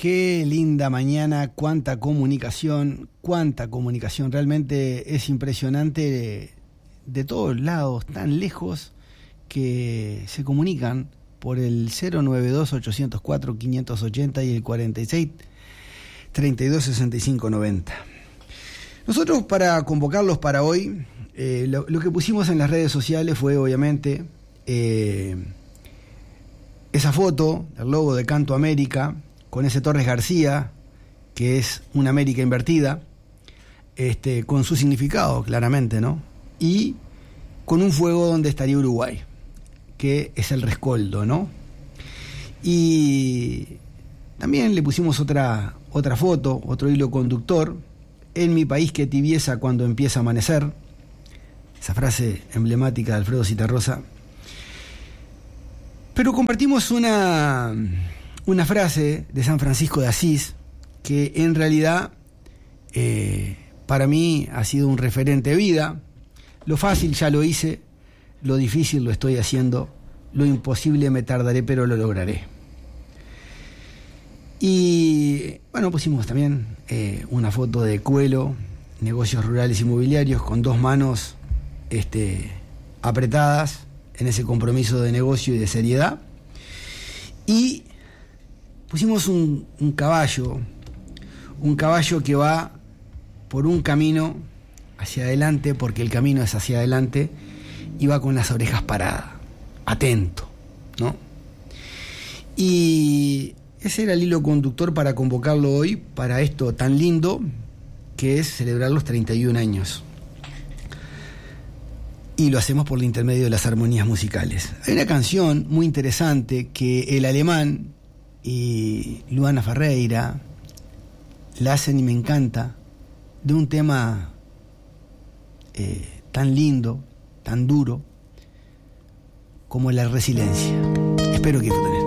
Qué linda mañana, cuánta comunicación, realmente es impresionante de todos lados, tan lejos que se comunican por el 092-804-580 y el 46-32-65-90. Nosotros, para convocarlos para hoy, lo que pusimos en las redes sociales fue obviamente esa foto del logo de Canto América con ese Torres García, que es una América invertida, con su significado claramente, ¿no? Y con un fuego donde estaría Uruguay, que es el rescoldo, ¿no? Y también le pusimos otra foto, otro hilo conductor: en mi país que tibieza cuando empieza a amanecer, esa frase emblemática de Alfredo Zitarrosa. Pero compartimos una frase de San Francisco de Asís que en realidad para mí ha sido un referente de vida. Lo fácil ya lo hice, lo difícil lo estoy haciendo, lo imposible me tardaré pero lo lograré. Y bueno, pusimos también una foto de Cuelo, Negocios Rurales Inmobiliarios, con dos manos apretadas en ese compromiso de negocio y de seriedad. Y pusimos un caballo que va por un camino hacia adelante, porque el camino es hacia adelante, y va con las orejas paradas, atento, ¿no? Y ese era el hilo conductor para convocarlo hoy, para esto tan lindo que es celebrar los 31 años. Y lo hacemos por el intermedio de las armonías musicales. Hay una canción muy interesante que el Alemán y Luana Ferreira la hacen y me encanta, de un tema tan lindo, tan duro como la resiliencia. Espero que disfruten.